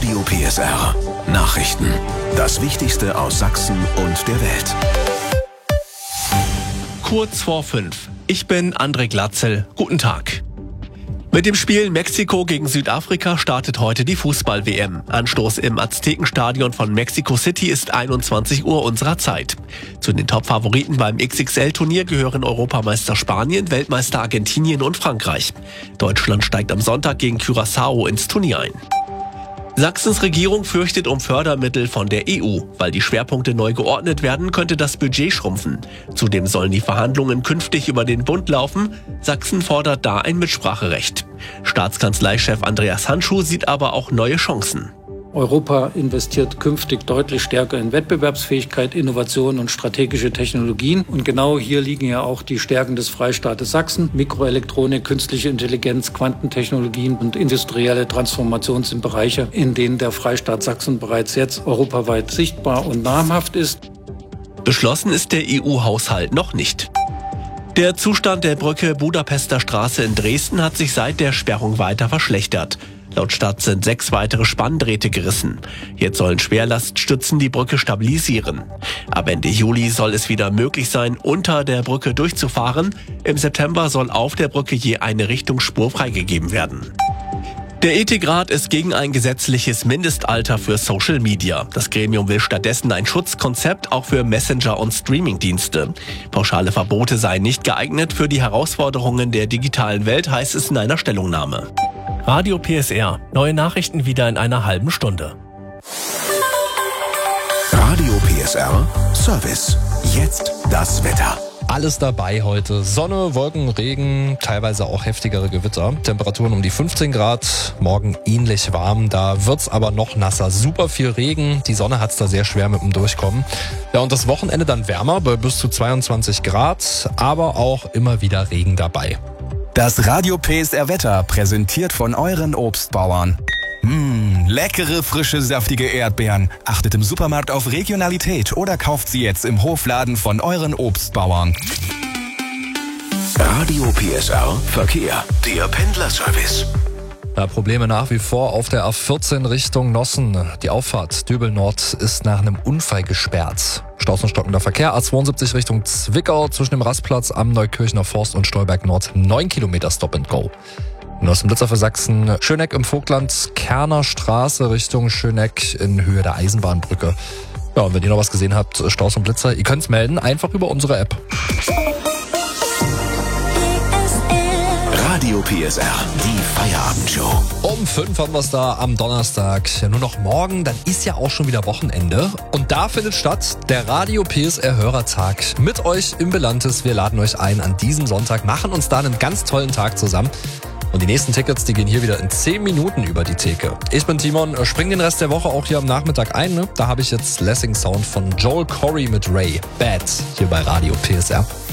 Radio PSR. Nachrichten. Das Wichtigste aus Sachsen und der Welt. Kurz vor 5. Ich bin André Glatzel. Guten Tag. Mit dem Spiel Mexiko gegen Südafrika startet heute die Fußball-WM. Anstoß im Aztekenstadion von Mexico City ist 21 Uhr unserer Zeit. Zu den Top-Favoriten beim XXL-Turnier gehören Europameister Spanien, Weltmeister Argentinien und Frankreich. Deutschland steigt am Sonntag gegen Curaçao ins Turnier ein. Sachsens Regierung fürchtet um Fördermittel von der EU. Weil die Schwerpunkte neu geordnet werden, könnte das Budget schrumpfen. Zudem sollen die Verhandlungen künftig über den Bund laufen. Sachsen fordert da ein Mitspracherecht. Staatskanzleichef Andreas Handschuh sieht aber auch neue Chancen. Europa investiert künftig deutlich stärker in Wettbewerbsfähigkeit, Innovation und strategische Technologien. Und genau hier liegen ja auch die Stärken des Freistaates Sachsen. Mikroelektronik, künstliche Intelligenz, Quantentechnologien und industrielle Transformation sind Bereiche, in denen der Freistaat Sachsen bereits jetzt europaweit sichtbar und namhaft ist. Beschlossen ist der EU-Haushalt noch nicht. Der Zustand der Brücke Budapester Straße in Dresden hat sich seit der Sperrung weiter verschlechtert. Laut Stadt sind 6 weitere Spanndrähte gerissen. Jetzt sollen Schwerlaststützen die Brücke stabilisieren. Ab Ende Juli soll es wieder möglich sein, unter der Brücke durchzufahren. Im September soll auf der Brücke je eine Richtungsspur freigegeben werden. Der Ethikrat ist gegen ein gesetzliches Mindestalter für Social Media. Das Gremium will stattdessen ein Schutzkonzept auch für Messenger- und Streamingdienste. Pauschale Verbote seien nicht geeignet für die Herausforderungen der digitalen Welt, heißt es in einer Stellungnahme. Radio PSR. Neue Nachrichten wieder in einer halben Stunde. Radio PSR Service. Jetzt das Wetter. Alles dabei heute. Sonne, Wolken, Regen, teilweise auch heftigere Gewitter. Temperaturen um die 15 Grad, morgen ähnlich warm. Da wird's aber noch nasser. Super viel Regen. Die Sonne hat's da sehr schwer mit dem Durchkommen. Ja, und das Wochenende dann wärmer bei bis zu 22 Grad, aber auch immer wieder Regen dabei. Das Radio PSR Wetter präsentiert von euren Obstbauern. Leckere, frische, saftige Erdbeeren. Achtet im Supermarkt auf Regionalität oder kauft sie jetzt im Hofladen von euren Obstbauern. Radio PSR Verkehr. Der Pendlerservice. Ja, Probleme nach wie vor auf der A14 Richtung Nossen. Die Auffahrt Dübel Nord ist nach einem Unfall gesperrt. Staus und stockender Verkehr. A72 Richtung Zwickau zwischen dem Rastplatz am Neukirchner Forst und Stolberg Nord 9 Kilometer Stop and Go. Blitzer für Sachsen, Schöneck im Vogtland, Kerner Straße Richtung Schöneck in Höhe der Eisenbahnbrücke. Ja, und wenn ihr noch was gesehen habt, Staus und Blitzer, ihr könnt's melden, einfach über unsere App. Radio PSR, die Feierabendshow. Um 5 haben wir es da am Donnerstag. Ja, nur noch morgen, dann ist ja auch schon wieder Wochenende. Und da findet statt der Radio PSR Hörertag mit euch im Belantes. Wir laden euch ein an diesem Sonntag, machen uns da einen ganz tollen Tag zusammen. Und die nächsten Tickets, die gehen hier wieder in 10 Minuten über die Theke. Ich bin Timon, spring den Rest der Woche auch hier am Nachmittag ein. Ne? Da habe ich jetzt Lessing Sound von Joel Corey mit Ray. Bad hier bei Radio PSR.